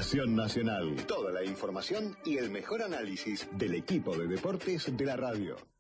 Pasión Nacional. Toda la información y el mejor análisis del equipo de deportes de la radio.